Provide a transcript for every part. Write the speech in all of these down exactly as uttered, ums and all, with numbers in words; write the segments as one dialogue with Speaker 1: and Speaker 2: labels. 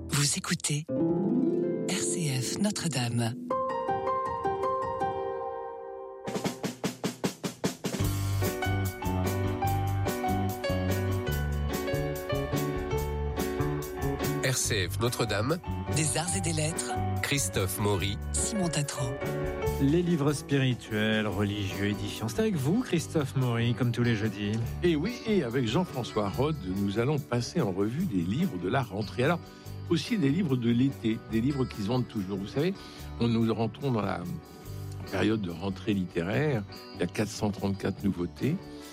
Speaker 1: Vous écoutez R C F Notre-Dame.
Speaker 2: R C F Notre-Dame,
Speaker 1: Des arts et des lettres,
Speaker 2: Christophe Maury,
Speaker 1: Simon Tatro.
Speaker 3: Les livres spirituels, religieux, édifiants. C'est avec vous, Christophe Maury, comme tous les jeudis.
Speaker 4: Et oui, et avec Jean-François Rode, nous allons passer en revue des livres de la rentrée. Alors, aussi des livres de l'été, des livres qui se vendent toujours. Vous savez, on nous rentrons dans la période de rentrée littéraire. Il y a quatre cent trente-quatre nouveautés.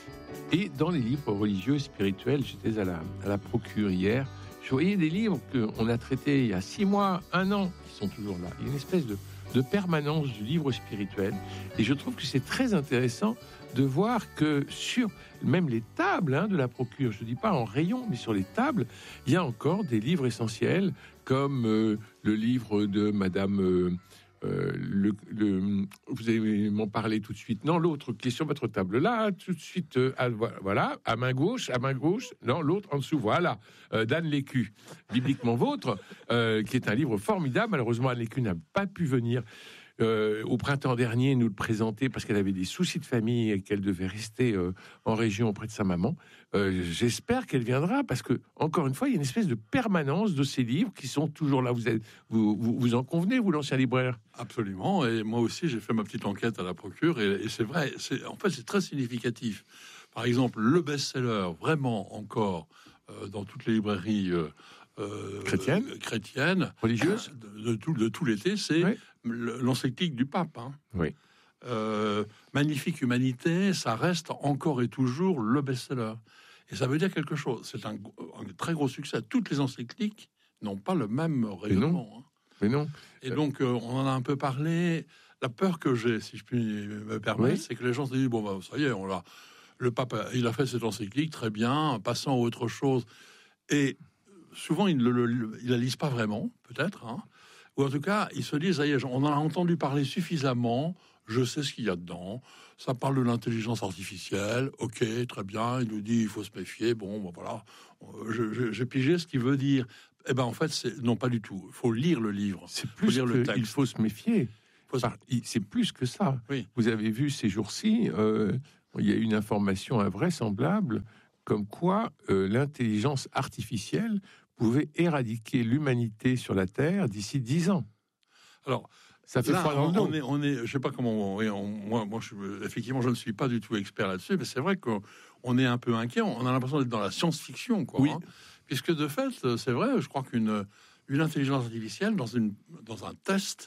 Speaker 4: Et dans les livres religieux et spirituels, j'étais à la, à la procure hier. Je voyais des livres qu'on a traités il y a six mois, un an, qui sont toujours là. Il y a une espèce de, de permanence du livre spirituel. Et je trouve que c'est très intéressant de voir que sur même les tables hein, de la procure, je ne dis pas en rayon, mais sur les tables, il y a encore des livres essentiels, comme euh, le livre de Madame... Euh, Euh, le, le, vous allez m'en parler tout de suite. Non, l'autre qui est sur votre table là, tout de suite. Euh, à, voilà, à main gauche, à main gauche. Non, l'autre en dessous. Voilà, euh, d'Anne Lécu, bibliquement vôtre, euh, qui est un livre formidable. Malheureusement, Anne Lécu n'a pas pu venir euh, au printemps dernier nous le présenter parce qu'elle avait des soucis de famille et qu'elle devait rester euh, en région auprès de sa maman. Euh, j'espère qu'elle viendra parce que, encore une fois, il y a une espèce de permanence de ces livres qui sont toujours là. Vous, êtes, vous, vous, vous en convenez, vous, l'ancien libraire ?
Speaker 5: Absolument, et moi aussi j'ai fait ma petite enquête à la procure, et, et c'est vrai, c'est, en fait c'est très significatif. Par exemple, le best-seller, vraiment encore, euh, dans toutes les librairies euh, euh,
Speaker 4: chrétiennes,
Speaker 5: euh, chrétiennes
Speaker 4: religieuses,
Speaker 5: de, de, tout, de tout l'été, c'est oui. l'encyclique du pape. Hein.
Speaker 4: Oui.
Speaker 5: Euh, Magnifique Humanité, ça reste encore et toujours le best-seller. Et ça veut dire quelque chose, c'est un, un très gros succès. Toutes les encycliques n'ont pas le même rayonnement. Hein.
Speaker 4: Mais non.
Speaker 5: Et donc, euh, on en a un peu parlé. La peur que j'ai, si je puis me permettre, oui. c'est que les gens se disent, bon, bah, ça y est, on l'a, le pape, il a fait cette encyclique, très bien, passant à autre chose. Et souvent, ils ne la lisent pas vraiment, peut-être. Hein. Ou en tout cas, ils se disent, ça y est, on en a entendu parler suffisamment, je sais ce qu'il y a dedans. Ça parle de l'intelligence artificielle, ok, très bien, il nous dit, il faut se méfier, bon, bah, voilà, je, je, j'ai pigé ce qu'il veut dire. Eh ben en fait, c'est non pas du tout. Il faut lire le livre.
Speaker 4: C'est plus lire le texte. Il faut se méfier. Faut se... Enfin, c'est plus que ça.
Speaker 5: Oui.
Speaker 4: Vous avez vu ces jours-ci, euh, il y a une information invraisemblable comme quoi euh, l'intelligence artificielle pouvait éradiquer l'humanité sur la Terre d'ici dix ans.
Speaker 5: Alors,
Speaker 4: ça fait
Speaker 5: là,
Speaker 4: froid dans le dos.
Speaker 5: On est, on est, je sais pas comment. On, on, moi, moi, je, effectivement, je ne suis pas du tout expert là-dessus, mais c'est vrai qu'on est un peu inquiet. On a l'impression d'être dans la science-fiction, quoi.
Speaker 4: Oui.
Speaker 5: Hein. Puisque de fait, c'est vrai, je crois qu'une une intelligence artificielle dans une dans un test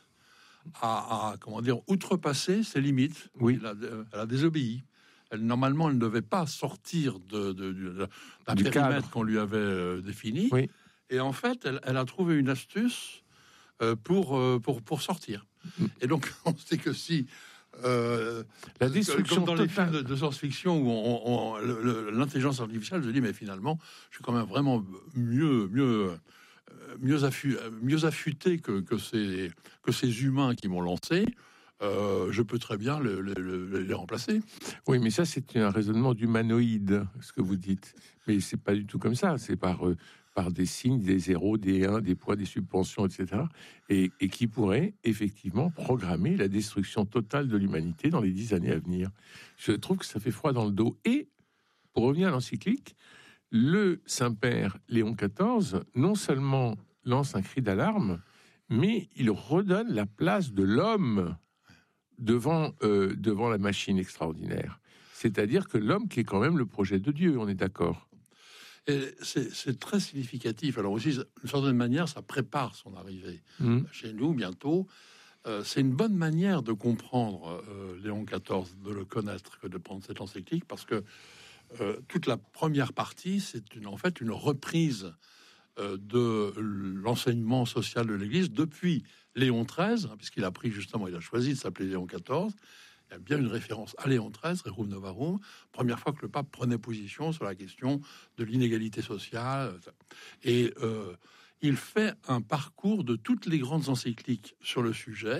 Speaker 5: a, a comment dire outrepassé ses limites.
Speaker 4: Oui.
Speaker 5: Elle a, elle a désobéi. Elle, normalement, elle ne devait pas sortir de, de, de d'un
Speaker 4: du
Speaker 5: périmètre
Speaker 4: cadre
Speaker 5: qu'on lui avait euh, défini.
Speaker 4: Oui.
Speaker 5: Et en fait, elle, elle a trouvé une astuce euh, pour euh, pour pour sortir. Mm. Et donc, on sait que si Euh,
Speaker 4: la destruction
Speaker 5: comme dans
Speaker 4: totale.
Speaker 5: les films de, de science-fiction où on, on, le, le, l'intelligence artificielle se dit mais finalement je suis quand même vraiment mieux mieux mieux, affu, mieux affûté que, que ces que ces humains qui m'ont lancé. Euh, je peux très bien le, le, le, les remplacer.
Speaker 4: Oui, mais ça c'est un raisonnement d'humanoïde, ce que vous dites. Mais c'est pas du tout comme ça. C'est par euh, par des signes, des zéros, des uns, des poids, des subventions, et cetera. Et, et qui pourrait effectivement programmer la destruction totale de l'humanité dans les dix années à venir. Je trouve que ça fait froid dans le dos. Et, pour revenir à l'encyclique, le Saint-Père Léon quatorze, non seulement lance un cri d'alarme, mais il redonne la place de l'homme devant, euh, devant la machine extraordinaire. C'est-à-dire que l'homme qui est quand même le projet de Dieu, on est d'accord ?
Speaker 5: Et c'est, c'est très significatif. Alors aussi, d'une certaine manière, ça prépare son arrivée mmh. chez nous bientôt. Euh, c'est une bonne manière de comprendre euh, Léon quatorze, de le connaître, que de prendre cette encyclique, parce que euh, toute la première partie, c'est une, en fait une reprise euh, de l'enseignement social de l'Église depuis Léon treize, hein, puisqu'il a pris justement, il a choisi de s'appeler Léon quatorze. Il y a bien une référence à Léon treize, Rerum Novarum, première fois que le pape prenait position sur la question de l'inégalité sociale. Et euh, il fait un parcours de toutes les grandes encycliques sur le sujet.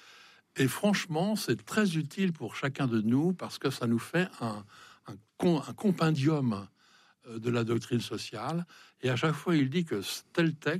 Speaker 5: Et franchement, c'est très utile pour chacun de nous parce que ça nous fait un, un, un compendium de la doctrine sociale. Et à chaque fois, il dit que tel texte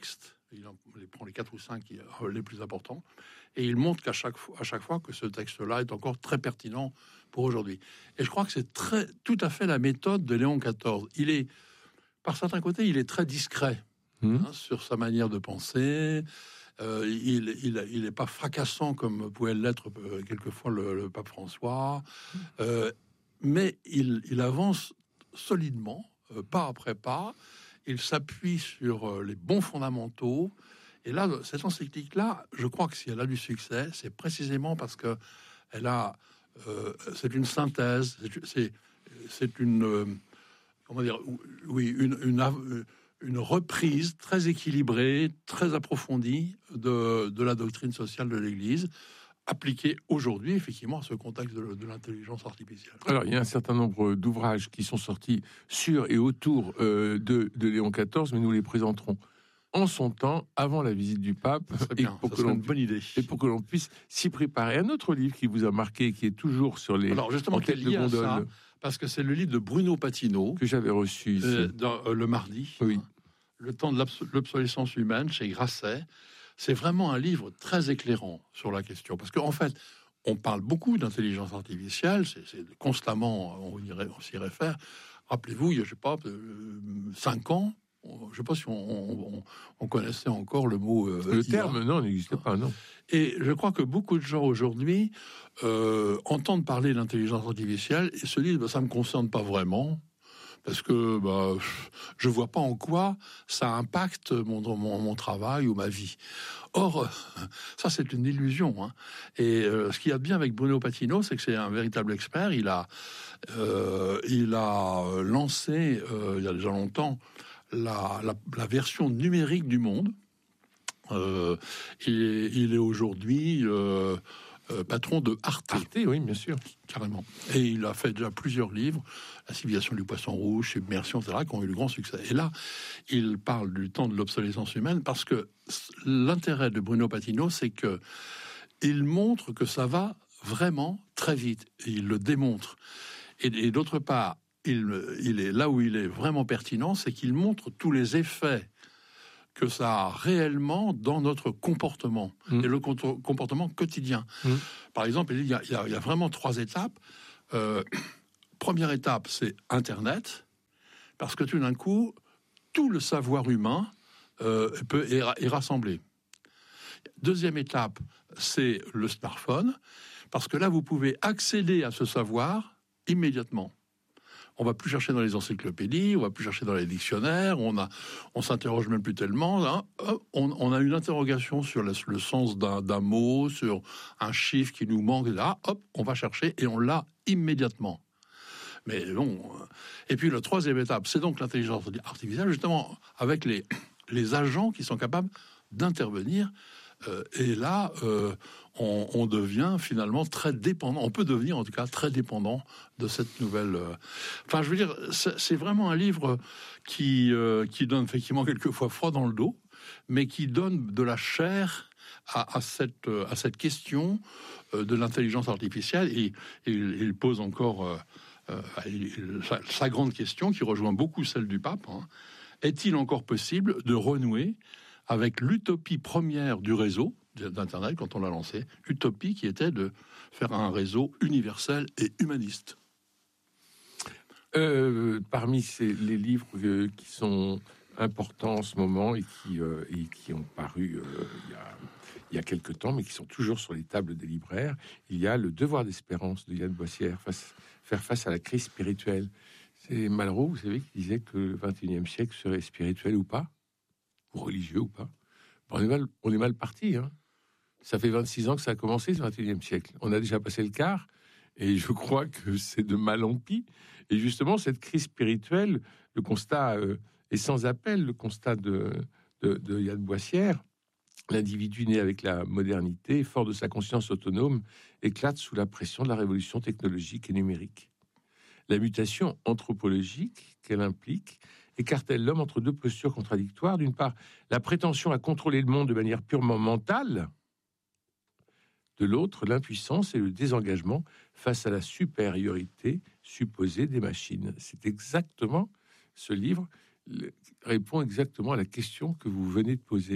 Speaker 5: il en les prend les quatre ou cinq qui, les plus importants, et il montre qu'à chaque fois, à chaque fois que ce texte-là est encore très pertinent pour aujourd'hui. Et je crois que c'est très, tout à fait la méthode de Léon quatorze. Il est, par certains côtés, il est très discret mmh. hein, sur sa manière de penser. Euh, il, il, il n'est pas fracassant comme pouvait l'être euh, quelquefois le, le pape François, euh, mais il, il avance solidement, euh, pas après pas. Il s'appuie sur euh, les bons fondamentaux. Et là, cette encyclique-là, je crois que si elle a du succès, c'est précisément parce que elle a, euh, c'est une synthèse, c'est, c'est une, euh, comment dire, oui, une, une, une reprise très équilibrée, très approfondie de, de la doctrine sociale de l'Église, appliquée aujourd'hui, effectivement, à ce contexte de, de l'intelligence artificielle.
Speaker 4: Alors, il y a un certain nombre d'ouvrages qui sont sortis sur et autour euh, de, de Léon quatorze, mais nous les présenterons en son temps, avant la visite du pape,
Speaker 5: et pour, que l'on, une bonne idée.
Speaker 4: et pour que l'on puisse s'y préparer. Un autre livre qui vous a marqué, qui est toujours sur les
Speaker 5: Alors justement, qui est lié à ça, parce que c'est le livre de Bruno Patino,
Speaker 4: que j'avais reçu ici.
Speaker 5: Euh, dans, euh, le mardi,
Speaker 4: oui.
Speaker 5: hein, Le temps de l'obsolescence humaine, chez Grasset. C'est vraiment un livre très éclairant sur la question, parce qu'en fait, on parle beaucoup d'intelligence artificielle, c'est, c'est constamment, on, y, on s'y réfère. Rappelez-vous, il y a, je sais pas, euh, cinq ans, je ne sais pas si on, on, on connaissait encore le mot... Euh,
Speaker 4: le
Speaker 5: I A.
Speaker 4: terme, non, n'existait pas, non.
Speaker 5: Et je crois que beaucoup de gens aujourd'hui euh, entendent parler d'intelligence artificielle et se disent bah, « ça ne me concerne pas vraiment ». Parce que bah, je ne vois pas en quoi ça impacte mon, mon, mon travail ou ma vie. Or, ça, c'est une illusion. Hein. Et euh, ce qu'il y a de bien avec Bruno Patino, c'est que c'est un véritable expert. Il a, euh, il a lancé, euh, il y a déjà longtemps, la, la, la version numérique du Monde. Euh, il, est, il est aujourd'hui... Euh, Euh, patron de Arte.
Speaker 4: Arte, oui, bien sûr.
Speaker 5: Carrément. Et il a fait déjà plusieurs livres, La civilisation du poisson rouge, Submersion, et cetera, qui ont eu le grand succès. Et là, il parle du temps de l'obsolescence humaine parce que l'intérêt de Bruno Patino, c'est que il montre que ça va vraiment très vite. Et il le démontre. Et, et d'autre part, il, il est là où il est vraiment pertinent, c'est qu'il montre tous les effets que ça a réellement dans notre comportement, mmh. et le comportement quotidien. Mmh. Par exemple, il y, a, il, y a, il y a vraiment trois étapes. Euh, première étape, c'est Internet, parce que tout d'un coup, tout le savoir humain euh, peut, est, est rassemblé. Deuxième étape, c'est le smartphone, parce que là, vous pouvez accéder à ce savoir immédiatement. On va plus chercher dans les encyclopédies, on va plus chercher dans les dictionnaires, on a, on s'interroge même plus tellement. Hein. On, on a une interrogation sur le, le sens d'un, d'un mot, sur un chiffre qui nous manque, et là, hop, on va chercher et on l'a immédiatement. Mais bon. Et puis la troisième étape, c'est donc l'intelligence artificielle, justement avec les, les agents qui sont capables d'intervenir. Euh, et là, euh, on, on devient finalement très dépendant. On peut devenir, en tout cas, très dépendant de cette nouvelle. Euh... Enfin, je veux dire, c'est, c'est vraiment un livre qui euh, qui donne effectivement quelquefois froid dans le dos, mais qui donne de la chair à, à cette à cette question euh, de l'intelligence artificielle. Et, et il, il pose encore euh, euh, il, sa, sa grande question, qui rejoint beaucoup celle du pape. Hein. Est-il encore possible de renouer avec l'utopie première du réseau d'Internet quand on l'a lancé, utopie qui était de faire un réseau universel et humaniste.
Speaker 4: Euh, parmi ces, les livres euh, qui sont importants en ce moment et qui, euh, et qui ont paru euh, il, y a, il y a quelque temps, mais qui sont toujours sur les tables des libraires, il y a Le devoir d'espérance de Yann Boissière, face, faire face à la crise spirituelle. C'est Malraux, vous savez, qui disait que le vingt et unième siècle serait spirituel ou pas, ou religieux ou pas. On est mal, on est mal parti. Hein. Ça fait vingt-six ans que ça a commencé, ce vingt et unième siècle. On a déjà passé le quart, et je crois que c'est de mal en pis. Et justement, cette crise spirituelle, le constat euh, est sans appel, le constat de, de, de Yann Boissière. L'individu né avec la modernité, fort de sa conscience autonome, éclate sous la pression de la révolution technologique et numérique. La mutation anthropologique qu'elle implique écarte-t-elle l'homme entre deux postures contradictoires ? D'une part, la prétention à contrôler le monde de manière purement mentale. De l'autre, l'impuissance et le désengagement face à la supériorité supposée des machines. C'est exactement, ce livre répond exactement à la question que vous venez de poser.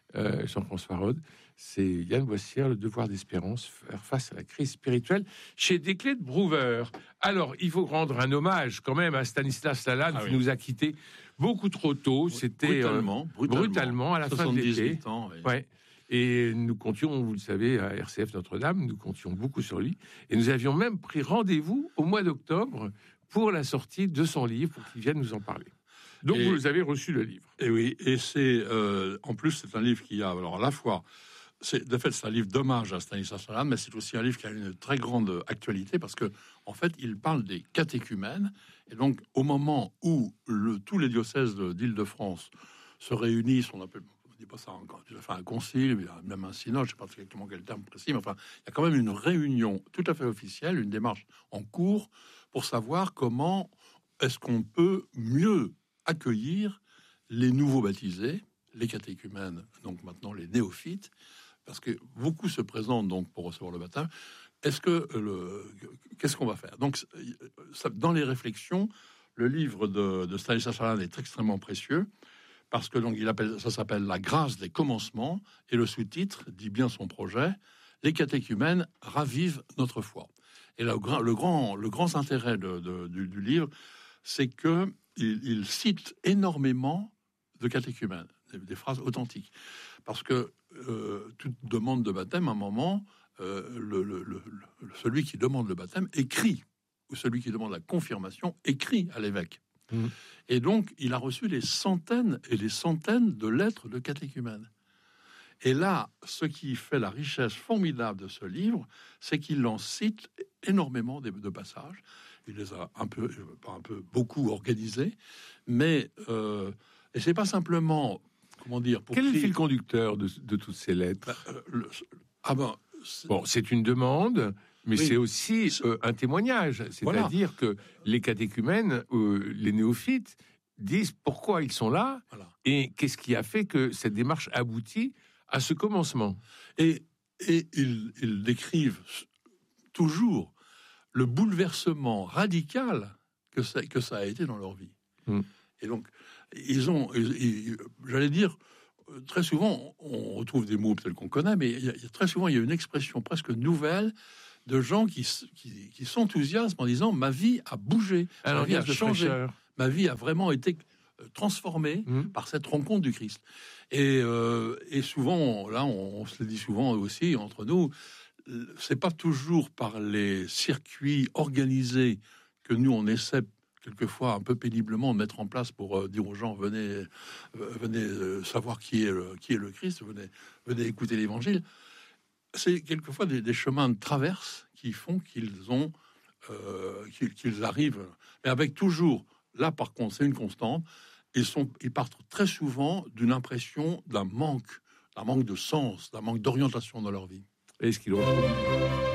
Speaker 4: euh, Jean-François Rode. C'est Yann Boissière, Le devoir d'espérance, faire face à la crise spirituelle, chez Desclés de Brouwer. Alors, il faut rendre un hommage quand même à Stanislas Lalanne, ah, qui oui. nous a quittés beaucoup trop tôt. C'était
Speaker 5: brutalement,
Speaker 4: euh,
Speaker 5: brutalement,
Speaker 4: brutalement à la fin de l'été.
Speaker 5: Ans, oui.
Speaker 4: Ouais. Et nous comptions, vous le savez, à R C F Notre-Dame, nous comptions beaucoup sur lui. Et nous avions même pris rendez-vous au mois d'octobre pour la sortie de son livre, pour qu'il vienne nous en parler. Donc, et, vous avez reçu le livre.
Speaker 5: Et oui, et c'est euh, en plus c'est un livre qui a alors à la fois, c'est de fait c'est un livre d'hommage à Stanislas Lalanne, mais c'est aussi un livre qui a une très grande actualité parce que en fait il parle des catéchumènes et donc au moment où le, tous les diocèses de, d'Île-de-France se réunissent, on appelle, on dit pas ça encore, il a fait un concile, il a même un synode, je sais pas exactement quel terme précis, mais enfin il y a quand même une réunion tout à fait officielle, une démarche en cours pour savoir comment est-ce qu'on peut mieux accueillir les nouveaux baptisés, les catéchumènes, donc maintenant les néophytes, parce que beaucoup se présentent donc pour recevoir le baptême. Est-ce que le, qu'est-ce qu'on va faire? Donc, ça, dans les réflexions, le livre de, de Stanislas Lalanne est extrêmement précieux parce que donc il appelle, ça s'appelle La grâce des commencements et le sous-titre dit bien son projet. Les catéchumènes ravivent notre foi. Et là, le grand, le grand, le grand intérêt de, de, du, du livre, c'est que il, il cite énormément de catéchumènes, des, des phrases authentiques. Parce que euh, toute demande de baptême, à un moment, euh, le, le, le, le, celui qui demande le baptême écrit, ou celui qui demande la confirmation écrit à l'évêque. Mmh. Et donc, il a reçu des centaines et des centaines de lettres de catéchumènes. Et là, ce qui fait la richesse formidable de ce livre, c'est qu'il en cite énormément de, de passages. Il les a un peu, pas un peu, beaucoup organisés, mais euh, et c'est pas simplement, comment dire, pour
Speaker 4: quel est le
Speaker 5: crier...
Speaker 4: fil conducteur de, de toutes ces lettres?
Speaker 5: bah, euh, le, Ah ben, c'est...
Speaker 4: bon, c'est une demande, mais oui, c'est aussi euh, un témoignage, c'est-à-dire voilà. que les catéchumènes, euh, les néophytes, disent pourquoi ils sont là voilà. et qu'est-ce qui a fait que cette démarche aboutit à ce commencement.
Speaker 5: Et, et ils, ils décrivent toujours le bouleversement radical que ça, que ça a été dans leur vie. Mmh. Et donc, ils ont, ils, ils, j'allais dire, très souvent, on retrouve des mots tels qu'on connaît, mais il y a, très souvent, il y a une expression presque nouvelle de gens qui, qui, qui s'enthousiasment en disant « ma vie a bougé, ma vie a changé, ma vie a vraiment été transformée mmh. par cette rencontre du Christ ». Et, euh, et souvent, là, on, on se le dit souvent aussi entre nous, c'est pas toujours par les circuits organisés que nous on essaie quelquefois un peu péniblement de mettre en place pour euh, dire aux gens venez, euh, venez euh, savoir qui est le, qui est le Christ, venez, venez écouter l'Évangile. C'est quelquefois des, des chemins de traverse qui font qu'ils ont, euh, qu'ils, qu'ils arrivent, mais avec toujours, là par contre, c'est une constante. Ils, sont, ils partent très souvent d'une impression d'un manque, d'un manque de sens, d'un manque d'orientation dans leur vie.
Speaker 4: Est-ce qu'ils retrouvent